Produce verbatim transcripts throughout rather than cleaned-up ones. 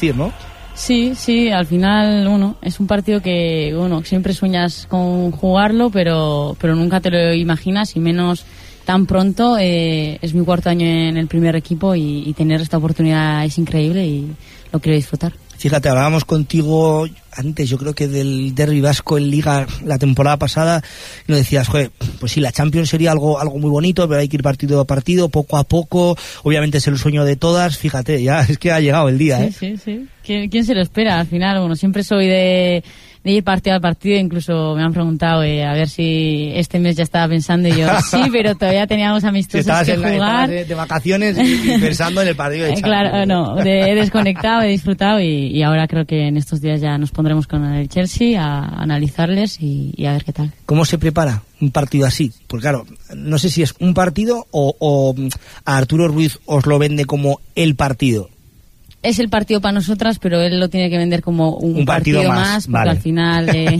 decir, ¿no? Sí, sí, al final, bueno, es un partido que, bueno, siempre sueñas con jugarlo, pero, pero nunca te lo imaginas, y menos tan pronto. Eh, es mi cuarto año en el primer equipo y, y tener esta oportunidad es increíble y lo quiero disfrutar. Fíjate, hablábamos contigo antes, yo creo que del derbi vasco en Liga la temporada pasada, y nos decías, joder, pues sí, la Champions sería algo algo muy bonito, pero hay que ir partido a partido, poco a poco, obviamente es el sueño de todas. Fíjate, ya es que ha llegado el día, sí, ¿eh? Sí, sí, ¿Quién, ¿Quién se lo espera? Al final, bueno, siempre soy de, de ir partido a partido, incluso me han preguntado eh, a ver si este mes ya estaba pensando, y yo, sí, pero todavía teníamos amistosos si que en la, jugar. De, de vacaciones y, y pensando en el partido de Champions. Claro, no, de, he desconectado, he disfrutado, y, y ahora creo que en estos días ya nos pondremos con el Chelsea a analizarles y, y a ver qué tal. ¿Cómo se prepara un partido así? Pues claro, no sé si es un partido o, o a Arturo Ruiz os lo vende como el partido. Es el partido para nosotras, pero él lo tiene que vender como un, un partido, partido más, más, porque vale. Al final eh,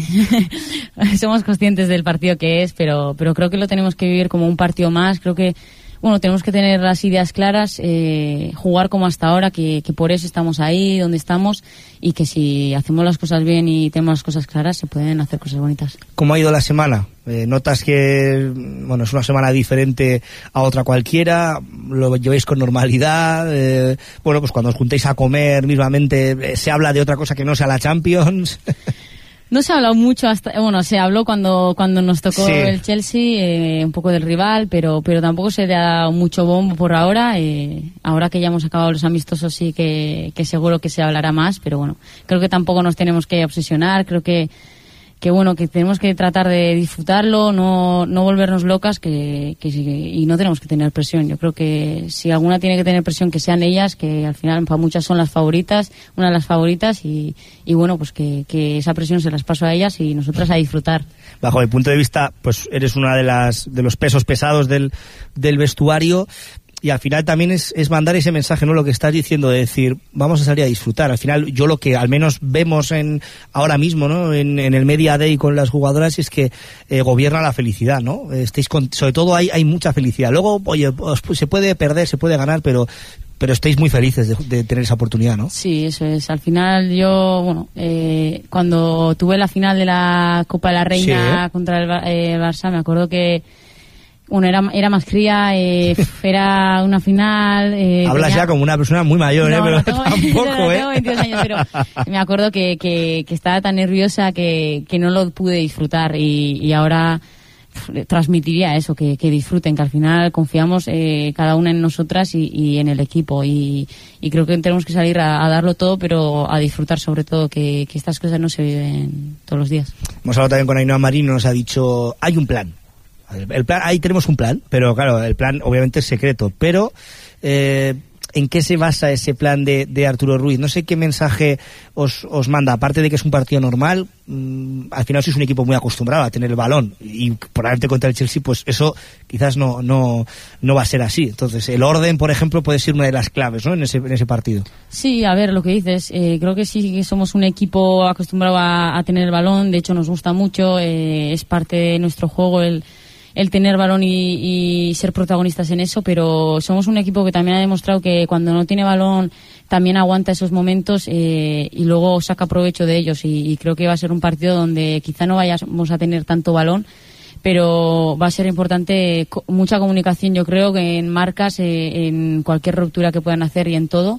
somos conscientes del partido que es, pero, pero creo que lo tenemos que vivir como un partido más. Creo que, bueno, tenemos que tener las ideas claras, eh, jugar como hasta ahora, que, que por eso estamos ahí donde estamos, y que si hacemos las cosas bien y tenemos las cosas claras, se pueden hacer cosas bonitas. ¿Cómo ha ido la semana? Eh, ¿Notas que, bueno, es una semana diferente a otra cualquiera? ¿Lo lleváis con normalidad? Eh, bueno, pues cuando os juntéis a comer mismamente, eh, ¿se habla de otra cosa que no sea la Champions? No se ha hablado mucho hasta, bueno, se habló cuando cuando nos tocó sí. el Chelsea, eh, un poco del rival, pero pero tampoco se le ha dado mucho bombo por ahora. Eh, ahora que ya hemos acabado los amistosos, sí que, que seguro que se hablará más, pero bueno, creo que tampoco nos tenemos que obsesionar. Creo que que bueno, que tenemos que tratar de disfrutarlo, no no volvernos locas, que, que y no tenemos que tener presión. Yo creo que si alguna tiene que tener presión, que sean ellas, que al final para muchas son las favoritas, una de las favoritas, y, y bueno, pues que, que esa presión se las paso a ellas y nosotras a disfrutar. Bajo mi punto de vista, pues eres una de las de los pesos pesados del del vestuario. Y al final también es, es mandar ese mensaje, ¿no? Lo que estás diciendo, de decir, vamos a salir a disfrutar. Al final, yo lo que al menos vemos en ahora mismo, ¿no? En, en el Media Day con las jugadoras, es que eh, gobierna la felicidad, ¿no? Estáis con, sobre todo hay, hay mucha felicidad. Luego, oye, os, se puede perder, se puede ganar, pero pero estáis muy felices de, de tener esa oportunidad, ¿no? Sí, eso es. Al final yo, bueno, eh, cuando tuve la final de la Copa de la Reina, sí, contra el eh, Barça, me acuerdo que bueno, era, era más cría, eh, era una final. Eh, Hablas tenía... ya como una persona muy mayor, no, ¿eh? Pero no tengo, tampoco, no, ¿eh? Tengo veintidós años, pero me acuerdo que, que, que estaba tan nerviosa que, que no lo pude disfrutar, y, y ahora pff, transmitiría eso, que, que disfruten, que al final confiamos eh, cada una en nosotras y, y en el equipo, y, y creo que tenemos que salir a, a darlo todo, pero a disfrutar sobre todo, que, que estas cosas no se viven todos los días. Hemos hablado también con Ainhoa Marino, nos ha dicho, hay un plan. El plan, ahí tenemos un plan, pero claro, el plan obviamente es secreto, pero eh, ¿en qué se basa ese plan de, de Arturo Ruiz? No sé qué mensaje os, os manda, aparte de que es un partido normal. Mmm, al final sois un equipo muy acostumbrado a tener el balón, y por haberte contra el Chelsea, pues eso quizás no, no, no va a ser así. Entonces el orden, por ejemplo, puede ser una de las claves, ¿no? en, ese, en ese partido. Sí, a ver, lo que dices, eh, creo que sí que somos un equipo acostumbrado a, a tener el balón, de hecho nos gusta mucho, eh, es parte de nuestro juego el el tener balón y, y ser protagonistas en eso, pero somos un equipo que también ha demostrado que cuando no tiene balón también aguanta esos momentos eh, y luego saca provecho de ellos, y, y creo que va a ser un partido donde quizá no vayamos a tener tanto balón, pero va a ser importante co- mucha comunicación, yo creo, que en marcas, eh, en cualquier ruptura que puedan hacer y en todo.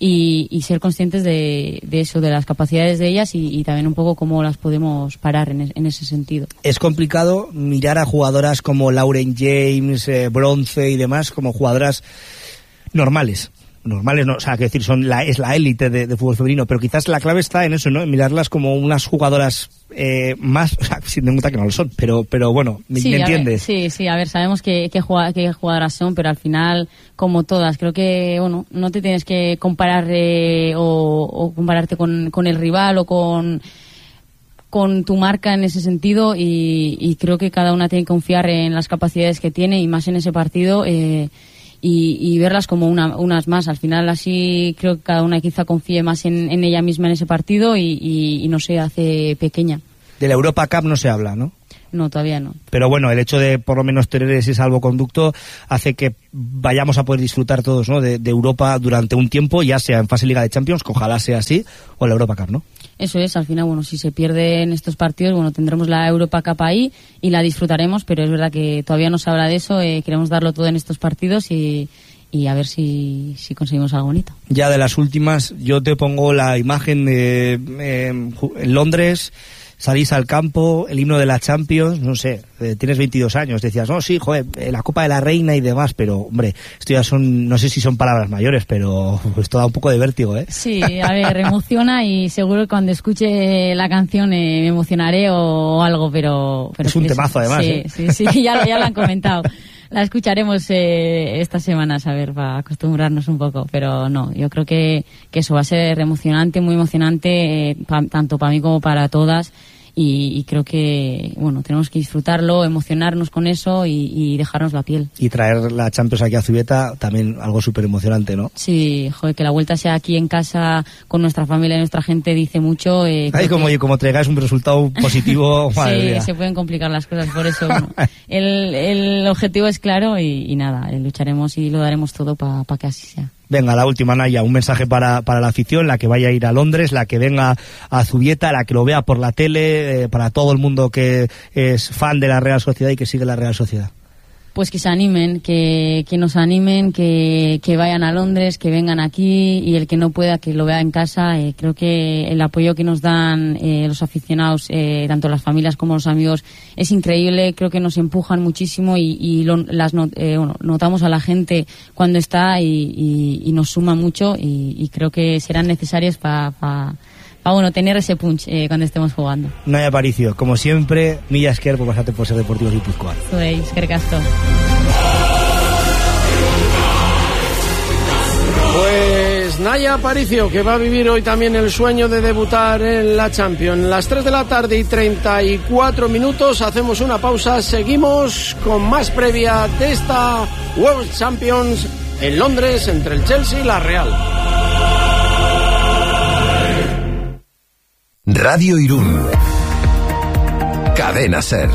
Y, y ser conscientes de, de eso, de las capacidades de ellas, y, y también un poco cómo las podemos parar en, en ese sentido. Es complicado mirar a jugadoras como Lauren James, eh, Bronce y demás como jugadoras normales. Normales, no, o sea, que decir, son la, es la élite de, de fútbol femenino, pero quizás la clave está en eso, ¿no? En mirarlas como unas jugadoras eh, más, o sea, sin cuenta que no lo son, pero pero bueno, ¿me, sí, ¿me entiendes? Ver, sí, sí, a ver, sabemos que, que, jugad, que jugadoras son, pero al final, como todas, creo que, bueno, no te tienes que comparar eh, o, o compararte con, con el rival o con con tu marca en ese sentido, y, y creo que cada una tiene que confiar en las capacidades que tiene, y más en ese partido, eh, Y, y verlas como una, unas más. Al final así creo que cada una quizá confíe más en, en ella misma en ese partido y, y, y no se hace pequeña. De la Europa Cup no se habla, ¿no? No, todavía no. Pero bueno, el hecho de por lo menos tener ese salvoconducto hace que vayamos a poder disfrutar todos, ¿no?, de, de Europa durante un tiempo, ya sea en fase Liga de Champions, que ojalá sea así, o la Europa Cup, ¿no? Eso es, al final, bueno, si se pierden estos partidos, bueno, tendremos la Europa Cup ahí y la disfrutaremos, pero es verdad que todavía no se habla de eso, eh, queremos darlo todo en estos partidos y, y a ver si, si conseguimos algo bonito. Ya de las últimas, yo te pongo la imagen de eh, en Londres. Salís al campo, el himno de la Champions, no sé, eh, tienes veintidós años, decías, no, sí, joder, eh, la Copa de la Reina y demás, pero, hombre, esto ya son, no sé si son palabras mayores, pero esto da un poco de vértigo, ¿eh? Sí, a ver, emociona y seguro que cuando escuche la canción eh, me emocionaré o, o algo, pero... pero es un temazo, además, sí, ¿eh? Sí, sí, ya, lo, ya lo han comentado. La escucharemos eh, estas semanas, a ver, para acostumbrarnos un poco, pero no, yo creo que, que eso va a ser emocionante, muy emocionante, eh, pa, tanto para mí como para todas, y, y creo que, bueno, tenemos que disfrutarlo, emocionarnos con eso y, y dejarnos la piel. Y traer la Champions aquí a Zubieta, también algo súper emocionante, ¿no? Sí, joder, que la vuelta sea aquí en casa, con nuestra familia y nuestra gente, dice mucho. Eh, Ay, como, que... como traigáis un resultado positivo, madre sí, mía. Se pueden complicar las cosas, por eso, bueno, el, el objetivo es claro y, y nada, lucharemos y lo daremos todo para pa que así sea. Venga, la última, Naya, un mensaje para, para la afición, la que vaya a ir a Londres, la que venga a Zubieta, la que lo vea por la tele, eh, para todo el mundo que es fan de la Real Sociedad y que sigue la Real Sociedad. Pues que se animen, que, que nos animen, que, que vayan a Londres, que vengan aquí, y el que no pueda que lo vea en casa. Eh, creo que el apoyo que nos dan eh, los aficionados, eh, tanto las familias como los amigos, es increíble. Creo que nos empujan muchísimo y, y lo, las not, eh, bueno, notamos a la gente cuando está y, y, y nos suma mucho, y, y creo que serán necesarias para... Pa, Ah, bueno, tener ese punch eh, cuando estemos jugando. Naya Aparicio, como siempre, milla esker por pasarte por Ser Deportivos Guipúzcoa. Soy eskerrik asko. Pues Naya Aparicio, que va a vivir hoy también el sueño de debutar en la Champions. Las tres de la tarde y treinta y cuatro minutos, hacemos una pausa, seguimos con más previa de esta World Champions en Londres entre el Chelsea y la Real. Radio Irún. Cadena Ser.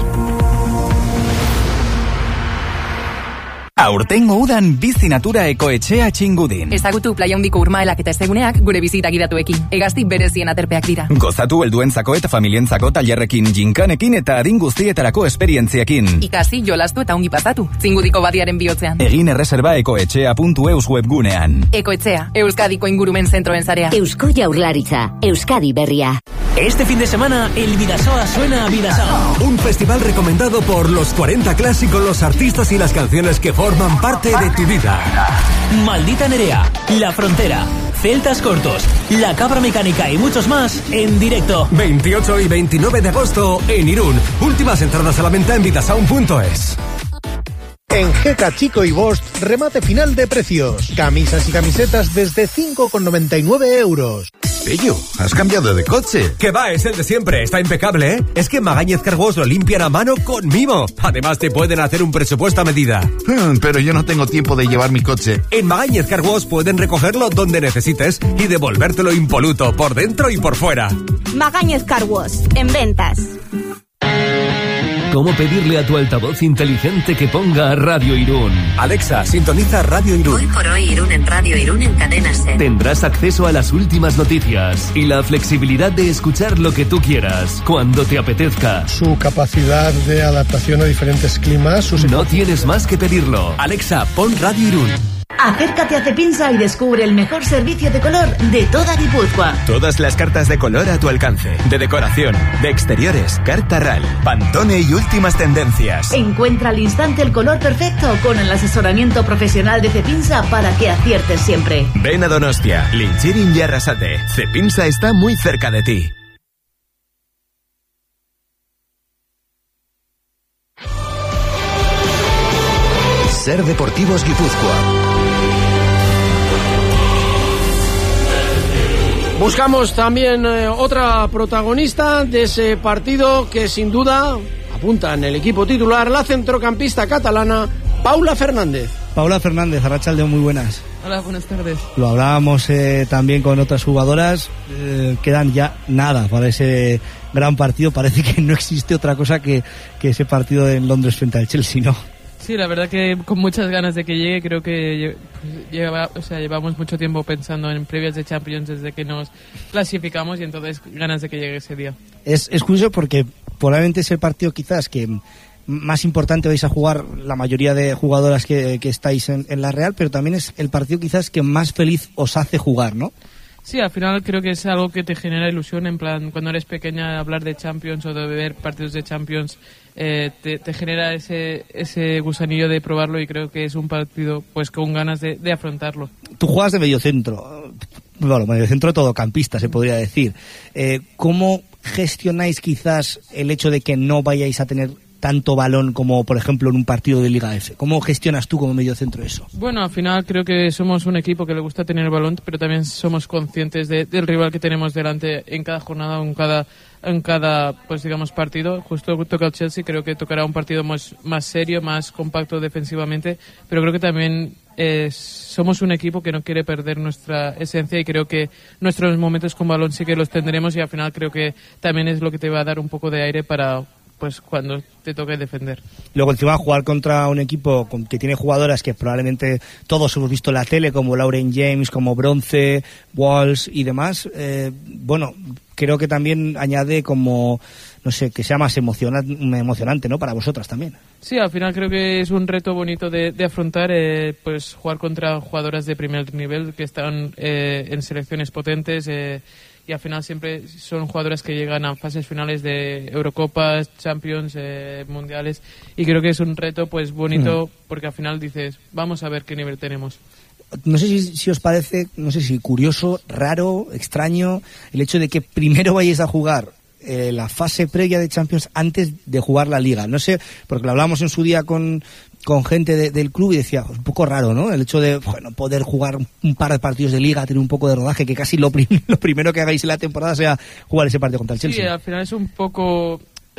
Aurtengo udan bizi natura ekoetxea txingudin. Ezagutu playa handiko urmaelak eta ezeguneak gure bizita gidatuekin. Hegazti berezien aterpeak dira. Gozatu helduentzako eta familientzako tailerrekin, jinkanekin eta adin guztietarako esperientziekin. Ikasi, jolastu eta ongi pasatu. Txingudiko badiaren bihotzean. Egin erreserba ekoetxea puntu eus webgunean. Ekoetxea, Euskadiko ingurumen zentroen zarea. Eusko Jaurlaritza, Euskadi berria. Este fin de semana, el Vidasoa suena a Vidasoa. Un festival recomendado por los cuarenta clásicos, los artistas y las canciones que forman parte de tu vida. Maldita Nerea, La Frontera, Celtas Cortos, La Cabra Mecánica y muchos más en directo. veintiocho y veintinueve de agosto en Irún. Últimas entradas a la venta en vidasound punto es. En Geka Chico y Bost, remate final de precios. Camisas y camisetas desde cinco con noventa y nueve euros. Pello, ¿has cambiado de coche? Que va, es el de siempre, está impecable, ¿eh? Es que en Magañez Car Wash lo limpian a mano con mimo. Además te pueden hacer un presupuesto a medida. Hmm, pero yo no tengo tiempo de llevar mi coche. En Magañez Car Wash pueden recogerlo donde necesites y devolvértelo impoluto, por dentro y por fuera. Magañez Car Wash, en ventas. ¿Cómo pedirle a tu altavoz inteligente que ponga Radio Irún? Alexa, sintoniza Radio Irún. Hoy por hoy Irún en Radio Irún en Cadena Ser. Tendrás acceso a las últimas noticias y la flexibilidad de escuchar lo que tú quieras, cuando te apetezca. Su capacidad de adaptación a diferentes climas. Sus... No tienes más que pedirlo. Alexa, pon Radio Irún. Acércate a Cepinsa y descubre el mejor servicio de color de toda Guipúzcoa. Todas las cartas de color a tu alcance. De decoración, de exteriores, carta R A L, Pantone y últimas tendencias. Encuentra al instante el color perfecto con el asesoramiento profesional de Cepinsa para que aciertes siempre. Ven a Donostia, Linchirin y Arrasate. Cepinsa está muy cerca de ti. Ser Deportivos Guipúzcoa. Buscamos también eh, otra protagonista de ese partido que sin duda apunta en el equipo titular, la centrocampista catalana Paula Fernández. Paula Fernández, arratsaldeon, muy buenas. Hola, buenas tardes. Lo hablábamos eh, también con otras jugadoras, eh, quedan ya nada para ese gran partido. Parece que no existe otra cosa que, que ese partido en Londres frente al Chelsea, ¿no? Sí, la verdad que con muchas ganas de que llegue. Creo que lleva, o sea, llevamos mucho tiempo pensando en previas de Champions desde que nos clasificamos, y entonces ganas de que llegue ese día. Es, es curioso porque probablemente es el partido quizás que más importante vais a jugar la mayoría de jugadoras que, que estáis en, en la Real, pero también es el partido quizás que más feliz os hace jugar, ¿no? Sí, al final creo que es algo que te genera ilusión, en plan, cuando eres pequeña, hablar de Champions o de ver partidos de Champions eh, te, te genera ese ese gusanillo de probarlo, y creo que es un partido pues con ganas de, de afrontarlo. Tú juegas de mediocentro, bueno, mediocentro todocampista se podría decir. Eh, ¿Cómo gestionáis quizás el hecho de que no vayáis a tener tanto balón como, por ejemplo, en un partido de Liga F? ¿Cómo gestionas tú como mediocentro eso? Bueno, al final creo que somos un equipo que le gusta tener el balón, pero también somos conscientes de, del rival que tenemos delante en cada jornada, en cada, en cada pues digamos, partido. Justo toca el Chelsea, creo que tocará un partido más, más serio, más compacto defensivamente, pero creo que también eh, somos un equipo que no quiere perder nuestra esencia, y creo que nuestros momentos con balón sí que los tendremos, y al final creo que también es lo que te va a dar un poco de aire para, pues, cuando te toque defender. Luego encima jugar contra un equipo que tiene jugadoras que probablemente todos hemos visto en la tele, como Lauren James, como Bronce, Walsh y demás, eh, bueno, creo que también añade como, no sé, que sea más emocionante, emocionante, ¿no?, para vosotras también. Sí, al final creo que es un reto bonito de, de afrontar, eh, pues jugar contra jugadoras de primer nivel que están eh, en selecciones potentes, eh, y al final siempre son jugadoras que llegan a fases finales de Eurocopas, Champions, eh, Mundiales, y creo que es un reto pues bonito, mm. porque al final dices, vamos a ver qué nivel tenemos. No sé si, si os parece, no sé si curioso, raro, extraño, el hecho de que primero vayáis a jugar eh, la fase previa de Champions antes de jugar la Liga. No sé, porque lo hablábamos en su día con... con gente de, del club, y decía, un poco raro, ¿no? El hecho de, bueno, poder jugar un par de partidos de liga, tener un poco de rodaje, que casi lo, prim lo primero que hagáis en la temporada sea jugar ese partido contra el Chelsea. Sí, al final es un poco,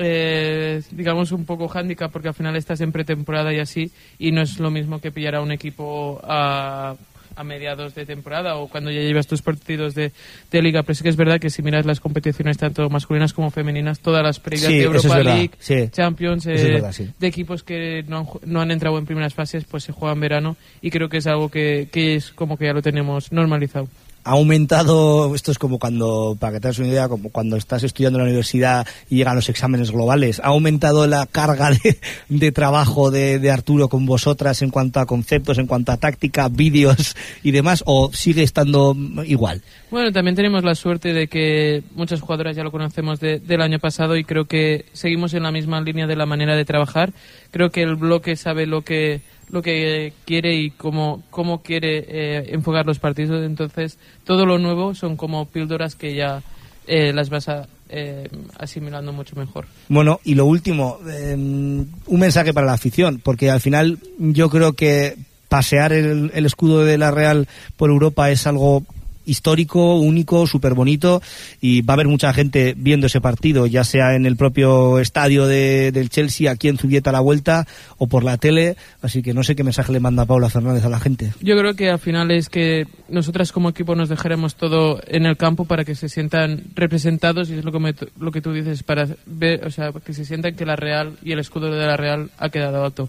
eh, digamos, un poco hándicap, porque al final estás en pretemporada y así, y no es lo mismo que pillar a un equipo a... a mediados de temporada o cuando ya llevas tus partidos de, de liga. Pero sí que es verdad que si miras las competiciones tanto masculinas como femeninas, todas las previas sí, de Europa es League, sí. Champions, eh, es verdad, sí. de equipos que no han, no han entrado en primeras fases, pues se juega en verano, y creo que es algo que, que es como que ya lo tenemos normalizado. Ha aumentado, esto es como cuando, para que te hagas una idea, como cuando estás estudiando en la universidad y llegan los exámenes globales, ¿ha aumentado la carga de, de trabajo de, de Arturo con vosotras en cuanto a conceptos, en cuanto a táctica, vídeos y demás, o sigue estando igual? Bueno, también tenemos la suerte de que muchas jugadoras ya lo conocemos de, del año pasado, y creo que seguimos en la misma línea de la manera de trabajar. Creo que el bloque sabe lo que lo que quiere y cómo, cómo quiere eh, enfocar los partidos, entonces todo lo nuevo son como píldoras que ya eh, las vas a, eh, asimilando mucho mejor. Bueno, y lo último, eh, un mensaje para la afición, porque al final yo creo que pasear el, el escudo de la Real por Europa es algo histórico, único, súper bonito, y va a haber mucha gente viendo ese partido, ya sea en el propio estadio de, del Chelsea, aquí en Zubieta a la vuelta, o por la tele, así que no sé qué mensaje le manda Paula Fernández a la gente. Yo creo que al final es que nosotras como equipo nos dejaremos todo en el campo para que se sientan representados, y es lo que, me, lo que tú dices, para ver, o sea, que se sientan que la Real y el escudo de la Real ha quedado alto.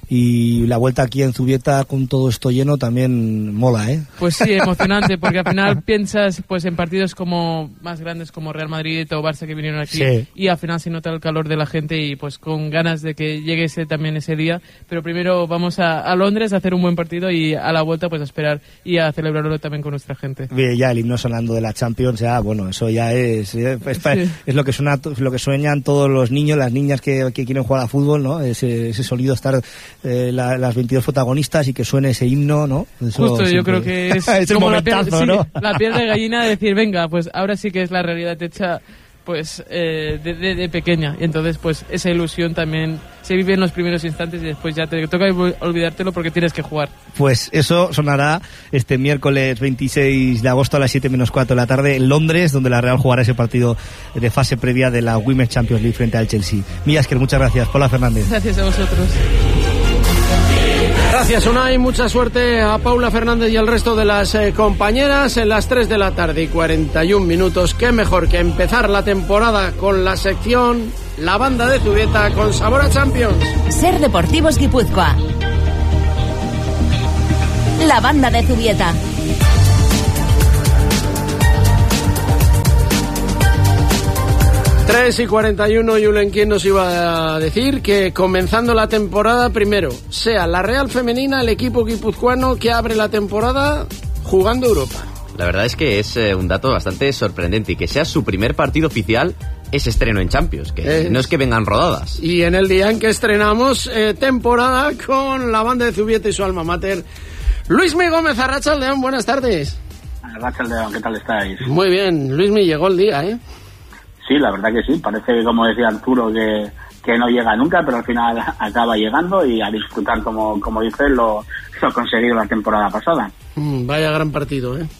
Y la vuelta aquí en Zubieta con todo esto lleno también mola, ¿eh? Pues sí, emocionante, porque al final piensas pues en partidos como más grandes como Real Madrid o Barça que vinieron aquí, sí. Y al final se nota el calor de la gente, y pues con ganas de que llegue ese, también ese día. Pero primero vamos a, a Londres a hacer un buen partido, y a la vuelta pues a esperar y a celebrarlo también con nuestra gente. Bien, ya el himno sonando de la Champions, ya bueno, eso ya es es, es, sí. es lo que suena, lo que sueñan todos los niños, las niñas que, que quieren jugar a fútbol, ¿no? Ese, ese sonido, estar eh, la, las veintidós protagonistas y que suene ese himno, ¿no? Eso justo, yo creo que es, es como el la piel, momentazo, sí, ¿no? La piel de gallina de decir, venga, pues ahora sí que es la realidad hecha, pues eh, de, de, de pequeña, y entonces pues esa ilusión también se vive en los primeros instantes, y después ya te toca olvidártelo porque tienes que jugar. Pues eso sonará este miércoles veintiséis de agosto a las siete menos cuatro de la tarde en Londres, donde la Real jugará ese partido de fase previa de la Women's Champions League frente al Chelsea. Mía Esker, muchas gracias. Paula Fernández. Gracias a vosotros. Gracias, Unai. Mucha suerte a Paula Fernández y al resto de las eh, compañeras. En las tres de la tarde y cuarenta y un minutos. Qué mejor que empezar la temporada con la sección La Banda de Zubieta con sabor a Champions. Ser Deportivos Guipúzcoa. La Banda de Zubieta. tres y cuarenta y uno, Julen, ¿quién nos iba a decir que comenzando la temporada primero sea la Real Femenina el equipo guipuzcoano que abre la temporada jugando Europa? La verdad es que es eh, un dato bastante sorprendente y que sea su primer partido oficial es estreno en Champions, que es... no es que vengan rodadas. Y en el día en que estrenamos eh, temporada con la Banda de Zubieta y su alma mater, Luismi Gómez, Arratsaldeon, buenas tardes. Arratsaldeon, ¿qué tal estáis? Muy bien, Luismi, llegó el día, ¿eh? Sí, la verdad que sí, parece, como decía Arturo, que, que no llega nunca, pero al final acaba llegando y a disfrutar, como, como dices, lo, lo conseguido la temporada pasada. Mm, vaya gran partido, ¿eh?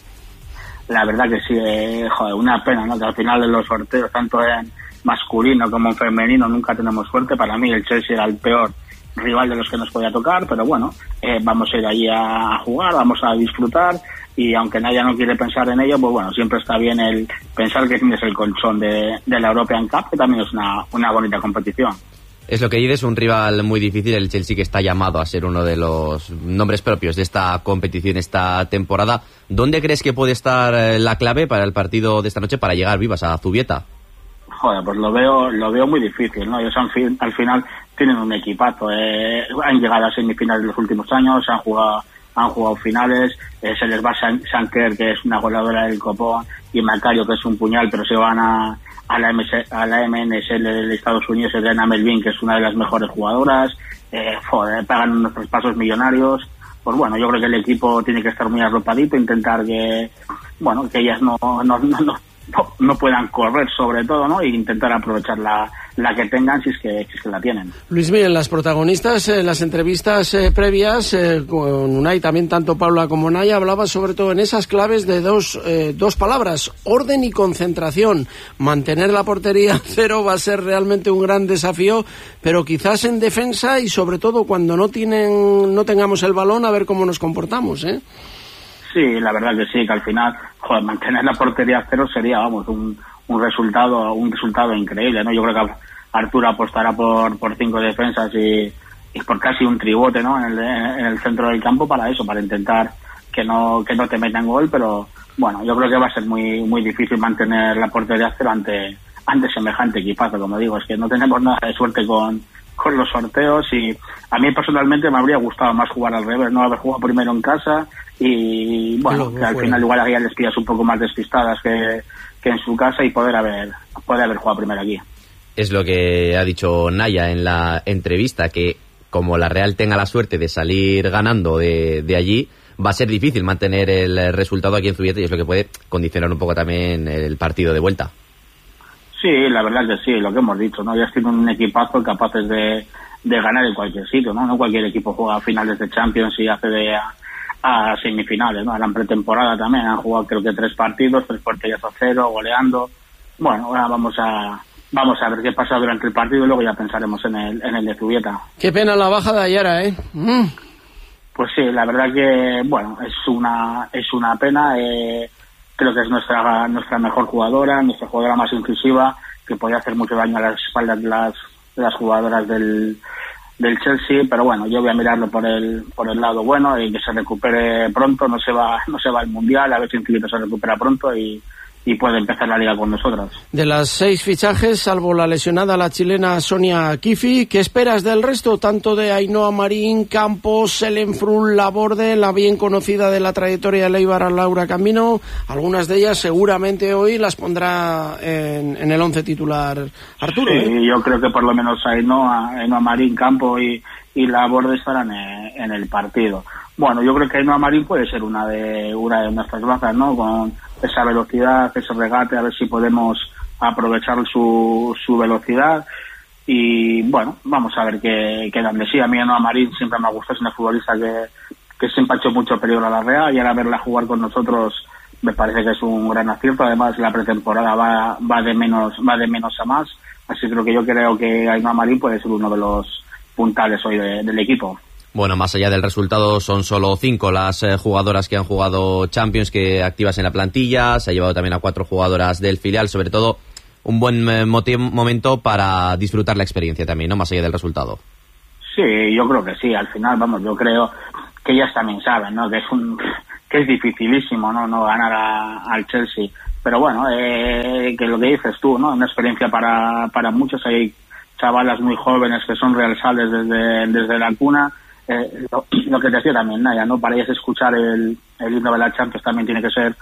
La verdad que sí, eh, joder, una pena, ¿no? Que al final en los sorteos, tanto en masculino como en femenino, nunca tenemos suerte. Para mí el Chelsea era el peor rival de los que nos podía tocar, pero bueno, eh, vamos a ir allí a, a jugar, vamos a disfrutar. Y aunque Naya no quiere pensar en ello, pues bueno, siempre está bien el pensar que tienes el colchón de, de la European Cup, que también es una, una bonita competición. Es lo que dices, un rival muy difícil, el Chelsea, que está llamado a ser uno de los nombres propios de esta competición esta temporada. ¿Dónde crees que puede estar la clave para el partido de esta noche para llegar vivas a Zubieta? Joder, pues lo veo lo veo muy difícil, ¿no? Ellos al, fin, al final tienen un equipazo, eh, han llegado a semifinales en los últimos años, han jugado han jugado finales, eh, se les va Sanker, que es una goleadora del copón, y Macario, que es un puñal, pero se van a, a, la, M S, a la M N S L de Estados Unidos, Elena Melvin, que es una de las mejores jugadoras, eh, joder, pagan unos traspasos millonarios. Pues bueno, yo creo que el equipo tiene que estar muy arropadito, intentar que, bueno, que ellas no, no, no, no No, no puedan correr, sobre todo, ¿no? E intentar aprovechar la, la que tengan si es que, si es que la tienen. Luis Miguel, las protagonistas, en eh, las entrevistas eh, previas eh, con Unai, también tanto Paula como Naya, hablaba sobre todo en esas claves de dos, eh, dos palabras: orden y concentración. Mantener la portería cero va a ser realmente un gran desafío, pero quizás en defensa y sobre todo cuando no tienen, no tengamos el balón, a ver cómo nos comportamos, ¿eh? Sí, la verdad que sí, que al final, joder, mantener la portería cero sería, vamos, un, un resultado un resultado increíble, ¿no? Yo creo que Arturo apostará por por cinco defensas y, y por casi un tribote, ¿no? En el, en el centro del campo para eso, para intentar que no que no te metan gol, pero bueno, yo creo que va a ser muy muy difícil mantener la portería cero ante ante semejante equipazo, como digo, es que no tenemos nada de suerte con con los sorteos y a mí personalmente me habría gustado más jugar al revés, no haber jugado primero en casa y bueno, que al final igual ya les pillas un poco más despistadas que, que en su casa y poder haber poder haber jugado primero aquí. Es lo que ha dicho Naya en la entrevista, que como la Real tenga la suerte de salir ganando de, de allí, va a ser difícil mantener el resultado aquí en Zubieta y es lo que puede condicionar un poco también el partido de vuelta. Sí, la verdad que sí, lo que hemos dicho, ¿no? Ya tienen un equipazo capaces de, de ganar en cualquier sitio, ¿no? No cualquier equipo juega a finales de Champions y accede a, a semifinales, ¿no? En pretemporada también han jugado creo que tres partidos, tres porterías a cero, goleando. Bueno, ahora vamos a vamos a ver qué pasa durante el partido y luego ya pensaremos en el en el de Zubieta. Qué pena la baja de Ayara, ¿eh? Mm. Pues sí, la verdad que, bueno, es una es una pena, eh... creo que es nuestra nuestra mejor jugadora, nuestra jugadora más inclusiva, que podía hacer mucho daño a las espaldas de las, de las jugadoras del, del Chelsea, pero bueno, yo voy a mirarlo por el por el lado bueno y que se recupere pronto, no se va no se va al Mundial, a ver si Infinito se recupera pronto y, y puede empezar la liga con nosotros. De las seis fichajes, salvo la lesionada, la chilena Sonia Kifi, ¿qué esperas del resto? Tanto de Ainhoa Marín, Campos, Selenfrun, Laborde, la bien conocida de la trayectoria de Leibar, Laura Camino. Algunas de ellas seguramente hoy las pondrá en, en el once titular Arturo. Sí, ¿eh? Yo creo que por lo menos Ainhoa, Ainhoa Marín, Campos y, y Laborde estarán en, en el partido. Bueno, yo creo que Ainhoa Marín puede ser una de una de nuestras bazas, ¿no? Con esa velocidad, ese regate, a ver si podemos aprovechar su, su velocidad y bueno, vamos a ver qué, qué dan de sí. A mí Ainhoa Marín siempre me ha gustado, es una futbolista que, que siempre ha hecho mucho peligro a la Real y ahora verla jugar con nosotros me parece que es un gran acierto. Además la pretemporada va, va de menos va de menos a más, así creo que yo creo que Ainhoa Marín puede ser uno de los puntales hoy de, del equipo. Bueno, más allá del resultado, son solo cinco las eh, jugadoras que han jugado Champions, que activas en la plantilla. Se ha llevado también a cuatro jugadoras del filial, sobre todo un buen eh, motivo, momento para disfrutar la experiencia también, ¿no? Más allá del resultado. Sí, yo creo que sí. Al final, vamos, yo creo que ellas también saben, ¿no? Que es un que es dificilísimo, ¿no? No ganar a, al Chelsea. Pero bueno, eh, que lo que dices tú, ¿no? Una experiencia para para muchos. Hay chavalas muy jóvenes que son real sales desde desde la cuna. Eh, lo, lo que te decía también, Naya, ¿no? Para ellas escuchar el, el himno de la Champions también tiene que ser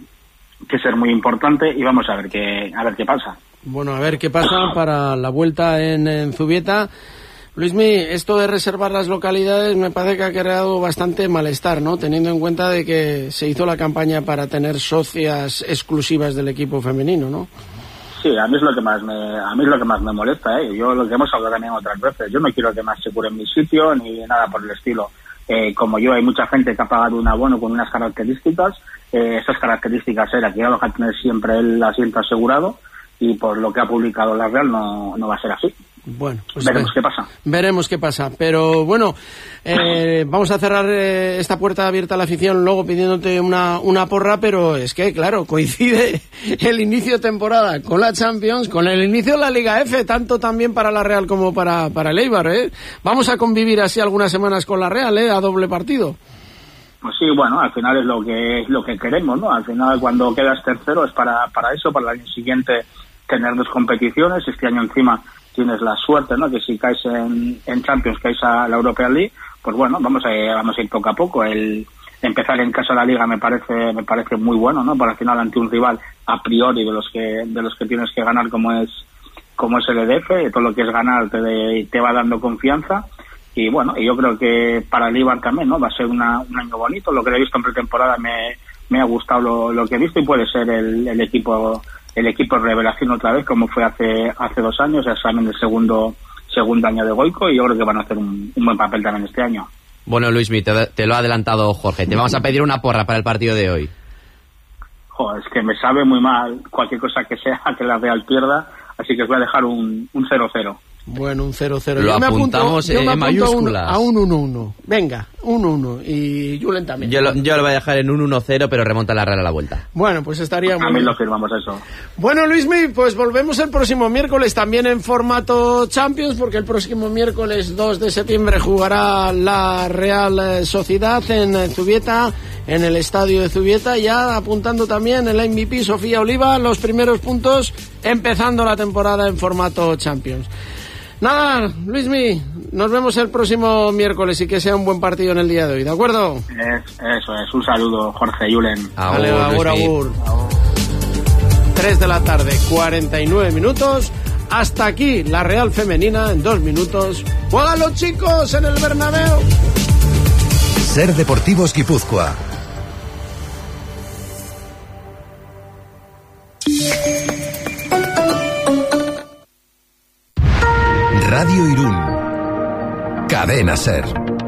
que ser muy importante, y vamos a ver qué a ver qué pasa. Bueno, a ver qué pasa para la vuelta en, en Zubieta. Luismi, esto de reservar las localidades me parece que ha creado bastante malestar, ¿no? Teniendo en cuenta de que se hizo la campaña para tener socias exclusivas del equipo femenino, ¿no? Sí, a mí es lo que más me a mí es lo que más me molesta, ¿eh? Yo, lo que hemos hablado también otras veces, yo no quiero que más se cure en mi sitio ni nada por el estilo. Eh, como yo, hay mucha gente que ha pagado un abono con unas características. Eh, esas características era que íbamos a tener siempre el asiento asegurado, y por lo que ha publicado la Real no, no va a ser así. Bueno, pues veremos qué pasa. Veremos qué pasa. Pero bueno, eh, vamos a cerrar eh, esta puerta abierta a la afición luego pidiéndote una, una porra, pero es que, claro, coincide el inicio de temporada con la Champions, con el inicio de la Liga F, tanto también para la Real como para, para el Eibar, ¿eh? Vamos a convivir así algunas semanas con la Real, ¿eh? A doble partido. Pues sí, bueno, al final es lo que es lo que queremos, ¿no? Al final, cuando quedas tercero es para, para eso, para el año siguiente tener dos competiciones. Este año encima tienes la suerte, ¿no? Que si caes en, en Champions, caes a la Europa League, pues bueno, vamos a ir, vamos a ir poco a poco. El empezar en casa la Liga me parece me parece muy bueno, ¿no? Para al final ante un rival a priori de los que de los que tienes que ganar, como es como es el E D F, todo lo que es ganar te, te va dando confianza. Y bueno, y yo creo que para el Eibar también, ¿no? Va a ser una, un año bonito. Lo que he visto en pretemporada me, me ha gustado lo, lo que he visto, y puede ser el, el equipo el equipo de revelación otra vez, como fue hace hace dos años, es también el segundo segundo año de Goico, y yo creo que van a hacer un, un buen papel también este año. Bueno, Luismi, te, te lo ha adelantado Jorge. Te vamos a pedir una porra para el partido de hoy. Joder, es que me sabe muy mal cualquier cosa que sea que la Real pierda, así que os voy a dejar un, un cero cero. Bueno, un cero cero. Lo yo me apuntamos apunto, yo me en apunto mayúsculas. A un uno uno. Venga, un uno. Y Julen también. Yo lo, yo lo voy a dejar en un uno cero, pero remonta la Real a la vuelta. Bueno, pues estaría muy También bien. lo firmamos eso. Bueno, Luismi, pues volvemos el próximo miércoles también en formato Champions, porque el próximo miércoles dos de septiembre jugará la Real Sociedad en Zubieta, en el estadio de Zubieta, ya apuntando también el M V P Sofía Oliva, los primeros puntos, empezando la temporada en formato Champions. Nada, Luismi, nos vemos el próximo miércoles, y que sea un buen partido en el día de hoy, ¿de acuerdo? Es, eso es, un saludo, Jorge Julen. Vale, agur, agur. tres de la tarde, cuarenta y nueve minutos. Hasta aquí la Real Femenina. En dos minutos juegan los chicos en el Bernabéu. Ser Deportivos Guipúzcoa. Radio Irún. Cadena Ser.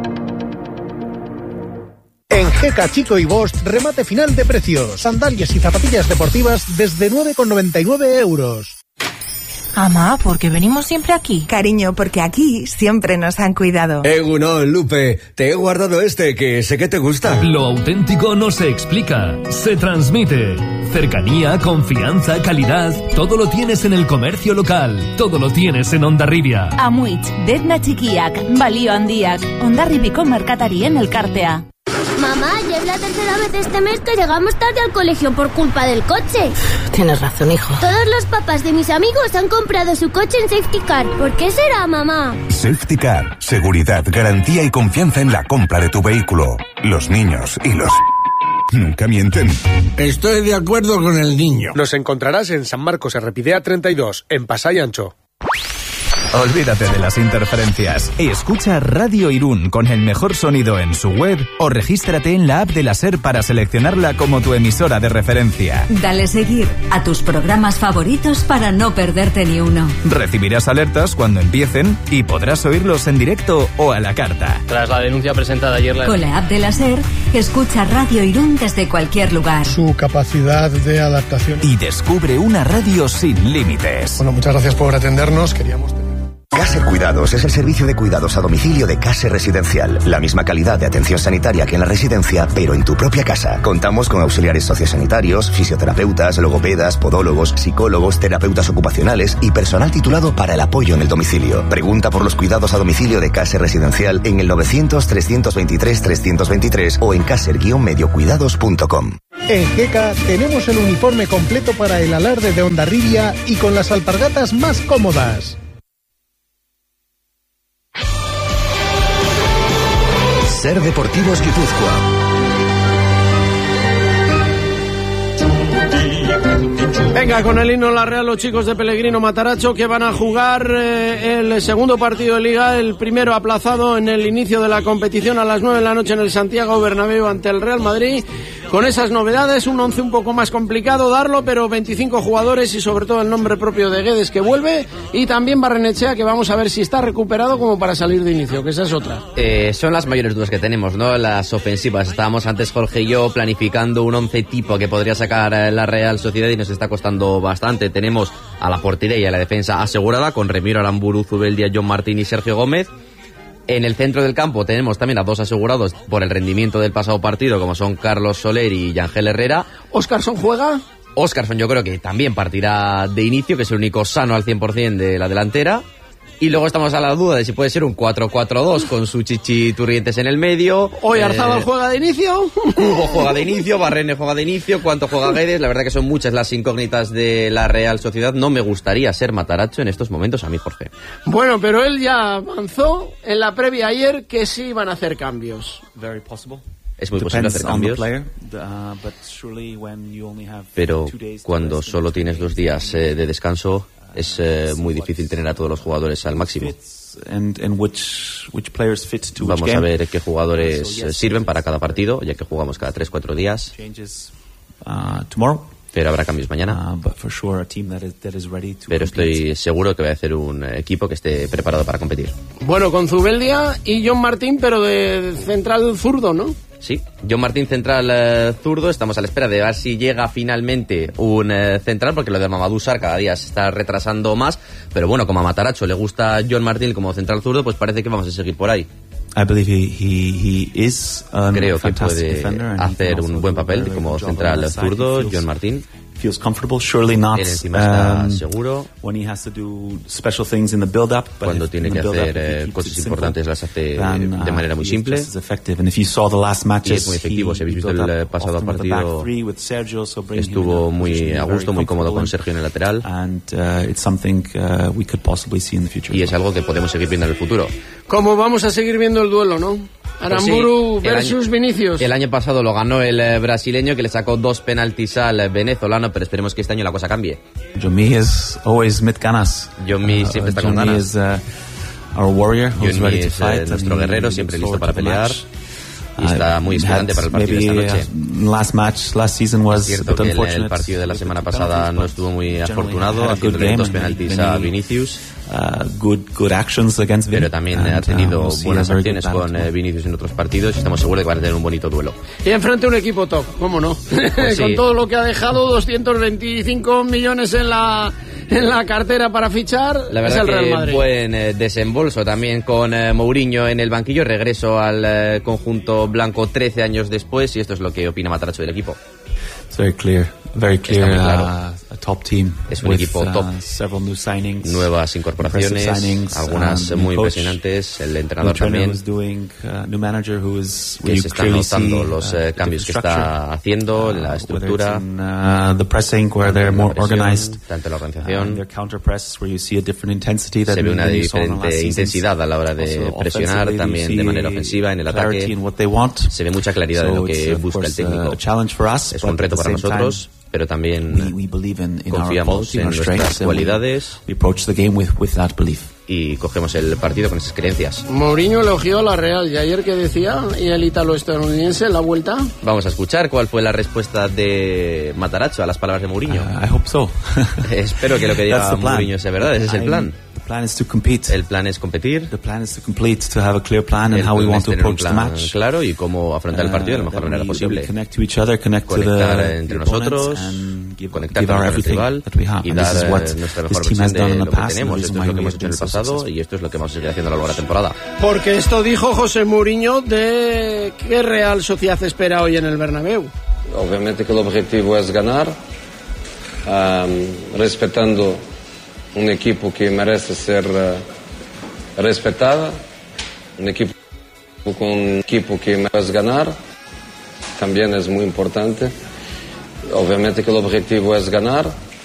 En Jeca Chico y Bosch, remate final de precios. Sandalias y zapatillas deportivas desde nueve con noventa y nueve euros. Ama, ¿por qué venimos siempre aquí? Cariño, porque aquí siempre nos han cuidado. Egunon, Lupe, te he guardado este que sé que te gusta. Lo auténtico no se explica, se transmite. Cercanía, confianza, calidad, todo lo tienes en el comercio local, todo lo tienes en Hondarribia. Amuitz, Detna Txikiak, Balio Handiak, Hondarribiko merkatarien elkartea. Mamá, ya es la tercera vez este mes que llegamos tarde al colegio por culpa del coche. Tienes razón, hijo. Todos los papás de mis amigos han comprado su coche en Safety Car. ¿Por qué será, mamá? Safety Car, seguridad, garantía y confianza en la compra de tu vehículo. Los niños y los... nunca mienten. Estoy de acuerdo con el niño. Nos encontrarás en San Marcos Errepidea treinta y dos, en Pasay Ancho. Olvídate de las interferencias. Escucha Radio Irún con el mejor sonido en su web, o regístrate en la app de la SER para seleccionarla como tu emisora de referencia. Dale seguir a tus programas favoritos para no perderte ni uno. Recibirás alertas cuando empiecen y podrás oírlos en directo o a la carta. Tras la denuncia presentada ayer... La... Con la app de la SER, escucha Radio Irún desde cualquier lugar. Su capacidad de adaptación. Y descubre una radio sin límites. Bueno, muchas gracias por atendernos. Queríamos tener... Caser Cuidados es el servicio de cuidados a domicilio de Caser Residencial. La misma calidad de atención sanitaria que en la residencia, pero en tu propia casa. Contamos con auxiliares sociosanitarios, fisioterapeutas, logopedas, podólogos, psicólogos, terapeutas ocupacionales y personal titulado para el apoyo en el domicilio. Pregunta por los cuidados a domicilio de Caser Residencial en el novecientos, trescientos veintitrés, trescientos veintitrés o en caser guion medio cuidados punto com. En Geka tenemos el uniforme completo para el alarde de Hondarribia y con las alpargatas más cómodas. Ser Deportivos Guipúzcoa. Venga, con el himno La Real, los chicos de Pellegrino Matarazzo, que van a jugar eh, el segundo partido de Liga, el primero aplazado en el inicio de la competición a las nueve de la noche en el Santiago Bernabéu ante el Real Madrid. Con esas novedades, un once un poco más complicado darlo, pero veinticinco jugadores y sobre todo el nombre propio de Guedes, que vuelve, y también Barrenechea, que vamos a ver si está recuperado como para salir de inicio, que esa es otra. Eh, son las mayores dudas que tenemos, ¿no? Las ofensivas. Estábamos antes, Jorge y yo, planificando un once tipo que podría sacar la Real Sociedad y nos está costando bastante. Tenemos a la portería y a la defensa asegurada, con Remiro Aramburu, Zubeldia, John Martín y Sergio Gómez. En el centro del campo tenemos también a dos asegurados por el rendimiento del pasado partido, como son Carlos Soler y Yangel Herrera. ¿Óscarson juega? Óscarson yo creo que también partirá de inicio, que es el único sano al cien por ciento de la delantera. Y luego estamos a la duda de si puede ser un cuatro cuatro dos con su Chichi Turrientes en el medio. Hoy Arzabal eh, juega de inicio. Hugo juega de inicio, Barrene juega de inicio, ¿cuánto juega Guedes? La verdad que son muchas las incógnitas de la Real Sociedad. No me gustaría ser Matarazzo en estos momentos a mí, Jorge. Bueno, pero él ya avanzó en la previa ayer que sí iban a hacer cambios. Very possible. Es muy posible hacer cambios, pero cuando solo tienes dos días eh, de descanso es eh, muy difícil tener a todos los jugadores al máximo. Vamos a ver qué jugadores sirven para cada partido, ya que jugamos cada tres cuatro días. Pero habrá cambios mañana. Pero estoy seguro que va a hacer un equipo que esté preparado para competir. Bueno, con Zubeldia y John Martín, pero de central zurdo, ¿no? Sí, John Martín central eh, zurdo. Estamos a la espera de ver si llega finalmente un eh, central, porque lo de Mamadou Sarr cada día se está retrasando más. Pero bueno, como a Matarazzo le gusta John Martín como central zurdo, pues parece que vamos a seguir por ahí. I believe he, he, he is Creo que puede hacer un buen papel como central zurdo, John Martín. Feels comfortable, surely not. Él encima está um, seguro. When he has to do special things in the build-up, cuando tiene que hacer eh, cosas importantes las hace then, uh, de manera muy simple. And if you saw the last matches, y es muy efectivo. Si habéis visto el pasado partido, Sergio, so estuvo muy a gusto, muy cómodo con Sergio en el lateral. And, uh, it's something, uh, we could possibly see in the future. Y es algo que podemos seguir viendo en el futuro. Como vamos a seguir viendo el duelo, ¿no? Aramburu pues sí, versus año, Vinicius. El año pasado lo ganó el eh, brasileño, que le sacó dos penaltis al eh, venezolano, pero esperemos que este año la cosa cambie. Johnny is always mid ganas. Johnny uh, siempre está con Johnny ganas. Is, uh, our warrior who's Johnny ready to es fight, eh, nuestro guerrero, siempre listo para pelear. Y está muy expectante para el partido de esta noche. Uh, last match, last season was es cierto que el, el partido de la semana pasada no estuvo muy afortunado, haciendo dos penaltis a Vinicius. Uh, good, good actions against Vin, pero también and, ha tenido uh, we'll buenas acciones con eh, Vinicius en otros partidos y estamos seguros de que van a tener un bonito duelo. Y enfrente un equipo top, ¿cómo no? Pues sí. Con todo lo que ha dejado, doscientos veinticinco millones en la en la cartera para fichar. La verdad es el que Real Madrid. Buen eh, desembolso también con eh, Mourinho en el banquillo, regreso al eh, conjunto blanco trece años después, y esto es lo que opina Matarazzo del equipo. It's very clear, very clear. Está muy claro. Uh, a top team. Es un with, equipo top. Uh, several new signings, nuevas incorporaciones, signings, algunas um, muy coach, impresionantes. El entrenador también. Doing, uh, new manager who is, que se están notando los uh, cambios que está haciendo en la estructura. In, uh, the pressing, where they're more presión, organized. Tanto la organización. Uh, their counter press, where you see a different intensity. That se ve una than diferente intensidad a la hora de also presionar, también de manera ofensiva en el ataque. Se ve mucha claridad so en lo que busca el técnico. Us, es un reto para nosotros. Time, pero también we, we in, in confiamos en nuestras cualidades we, we the game with, with that y cogemos el partido con esas creencias. Mourinho elogió a la Real, y ayer que decía, y el ítalo-estadounidense, la vuelta. Vamos a escuchar cuál fue la respuesta de Matarazzo a las palabras de Mourinho. Uh, I hope so. Espero que lo que diga Mourinho sea verdad, ese es el plan. The plan is to compete. El plan es competir. The plan is to complete, to have a clear plan and how we want to approach the match. Claro, y cómo afrontar el partido de la mejor uh, manera posible. Connect to each other, connect Conectar to the, entre the nosotros. conectar con el rival y dar eh, nuestra mejor versión de lo que tenemos. Esto es lo que hemos hecho en el pasado y esto es lo que vamos a seguir haciendo a lo largo de la temporada. Porque esto dijo José Mourinho de qué Real Sociedad espera hoy en el Bernabéu. Obviamente que el objetivo es ganar, um, respetando un equipo que merece ser uh, respetado, un equipo con un equipo que merece ganar, también es muy importante. Obviamente que el objetivo es ganar,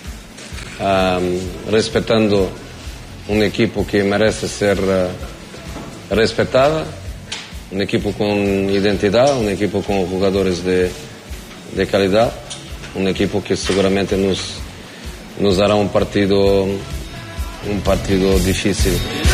um, respetando un equipo que merece ser uh, respetado, un equipo con identidad, un equipo con jugadores de, de calidad, un equipo que seguramente nos, nos dará un partido, un partido difícil.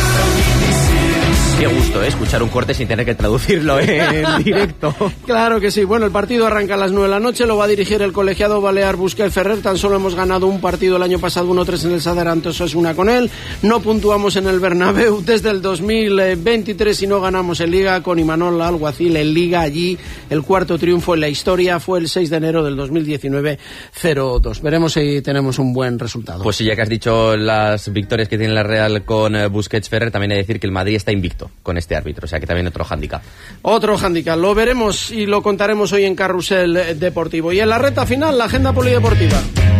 Qué gusto, ¿eh? Escuchar un corte sin tener que traducirlo en directo. Claro que sí. Bueno, el partido arranca a las nueve de la noche, lo va a dirigir el colegiado balear Busquets Ferrer. Tan solo hemos ganado un partido el año pasado, uno tres en el Sadar Antón Osasuna con él. No puntuamos en el Bernabéu desde el dos mil veintitrés y no ganamos en Liga con Imanol Alguacil en Liga. Allí el cuarto triunfo en la historia fue el seis de enero del dos mil diecinueve, cero dos. Veremos si tenemos un buen resultado. Pues sí, ya que has dicho las victorias que tiene la Real con Busquets Ferrer, también hay que decir que el Madrid está invicto con este árbitro, o sea que también otro hándicap. Otro hándicap, lo veremos y lo contaremos hoy en Carrusel Deportivo. Y en la recta final, la agenda polideportiva.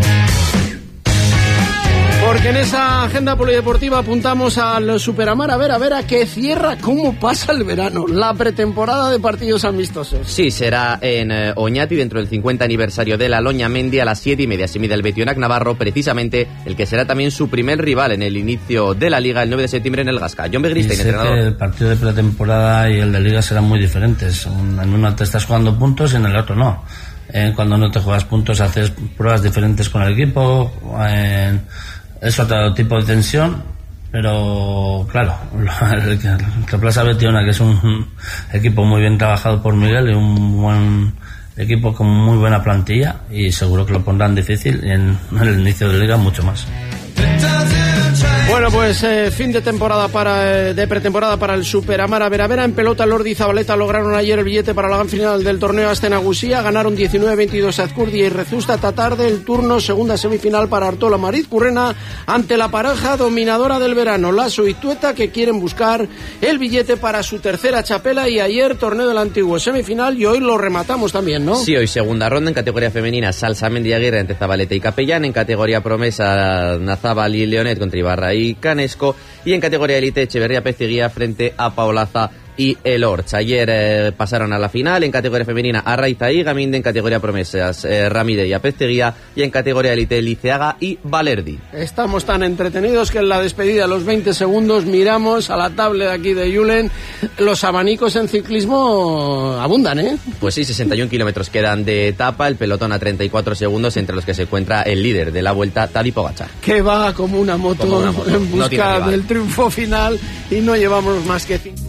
Porque en esa agenda polideportiva apuntamos al Superamar, a ver, a ver a qué cierra, cómo pasa el verano, la pretemporada de partidos amistosos. Sí, será en eh, Oñati, dentro del cincuenta aniversario de la Loñamendi, a las siete y media se mide el Betionac Navarro, precisamente el que será también su primer rival en el inicio de la Liga el nueve de septiembre en el Gasca. John Begristain, entrenador. El partido de pretemporada y el de Liga serán muy diferentes. En uno te estás jugando puntos y en el otro no. Eh, cuando no te juegas puntos haces pruebas diferentes con el equipo. Eh, Es otro tipo de tensión, pero claro, el que Plaza Betiona, que es un equipo muy bien trabajado por Miguel y un buen equipo con muy buena plantilla, y seguro que lo pondrán difícil y en el inicio de Liga mucho más. Bueno, pues eh, fin de temporada para eh, de pretemporada para el Superamara Veravera. En pelota, Lordi y Zabaleta lograron ayer el billete para la gran final del torneo Astenagusía. Ganaron diecinueve veintidós a Azcurdia y Rezusta. Esta tarde el turno, segunda semifinal para Artola Mariz Currena ante la pareja dominadora del verano, Lasso y Tueta, que quieren buscar el billete para su tercera chapela. Y ayer torneo del Antiguo semifinal y hoy lo rematamos también, ¿no? Sí, hoy segunda ronda en categoría femenina, Salsa Mendy Aguirre entre Zabaleta y Capellán. En categoría promesa, Nazábal y Leonet contra Ibarra y Canesco, y en categoría élite Echeverría Peciguía frente a Paolaza y el Orch. Ayer eh, pasaron a la final en categoría femenina Arraiza y Gaminde, en categoría promesas eh, Ramírez y Apesteguía, y en categoría élite Liceaga y Valerdi. Estamos tan entretenidos que en la despedida, a los veinte segundos, miramos a la tabla de aquí de Julen. Los abanicos en ciclismo abundan, ¿eh? Pues sí, sesenta y un kilómetros quedan de etapa, el pelotón a treinta y cuatro segundos, entre los que se encuentra el líder de la vuelta, Tadej Pogačar, que va como una moto, como una moto. en busca no del triunfo final, y no llevamos más que cinco.